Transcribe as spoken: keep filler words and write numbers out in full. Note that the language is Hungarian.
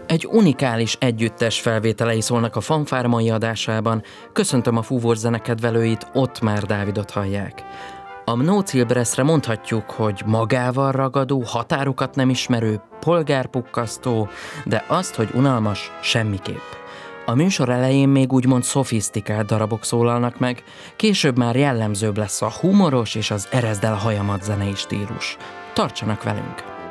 Egy unikális együttes felvételei szólnak a Fanfár mai adásában. Köszöntöm a fúvós zenekedvelőit, Ottmár Dávidot hallják. A Mnóc Ilbresztre mondhatjuk, hogy magával ragadó, határokat nem ismerő, polgárpukkasztó, de azt, hogy unalmas, semmiképp. A műsor elején még úgymond szofisztikált darabok szólalnak meg, később már jellemzőbb lesz a humoros és az ereszd el a hajamat zenei stílus. Tartsanak velünk!